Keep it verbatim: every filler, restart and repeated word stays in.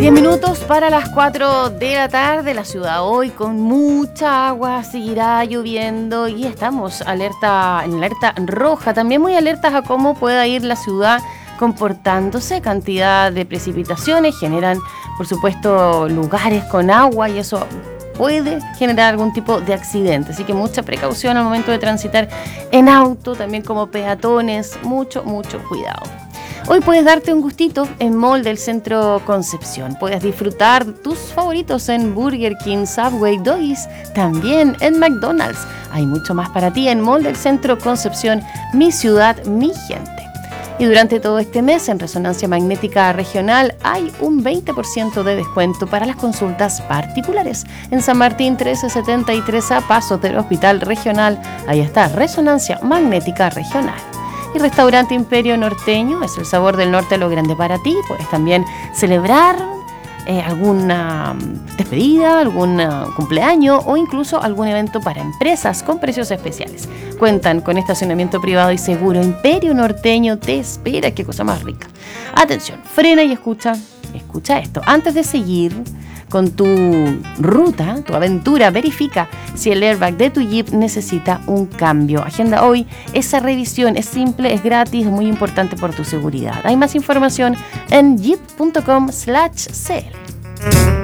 diez minutos para las cuatro de la tarde. La ciudad hoy con mucha agua, seguirá lloviendo y estamos alerta, en alerta roja. También muy alertas a cómo pueda ir la ciudad comportándose. Cantidad de precipitaciones generan, por supuesto, lugares con agua y eso puede generar algún tipo de accidente. Así que mucha precaución al momento de transitar en auto, también como peatones. Mucho, mucho cuidado. Hoy puedes darte un gustito en Mall del Centro Concepción. Puedes disfrutar tus favoritos en Burger King, Subway, Doggies, también en McDonald's. Hay mucho más para ti en Mall del Centro Concepción, mi ciudad, mi gente. Y durante todo este mes en Resonancia Magnética Regional hay un veinte por ciento de descuento para las consultas particulares. En San Martín trece setenta y tres a pasos del Hospital Regional. Ahí está Resonancia Magnética Regional. Y Restaurante Imperio Norteño, es el sabor del norte a lo grande para ti. Puedes también celebrar eh, alguna despedida, algún uh, cumpleaños o incluso algún evento para empresas con precios especiales. Cuentan con estacionamiento privado y seguro. Imperio Norteño te espera. Qué cosa más rica. Atención, frena y escucha, escucha esto. Antes de seguir con tu ruta, tu aventura, verifica si el airbag de tu Jeep necesita un cambio. Agenda hoy esa revisión. Es simple, es gratis, es muy importante por tu seguridad. Hay más información en jeep punto com slash c l.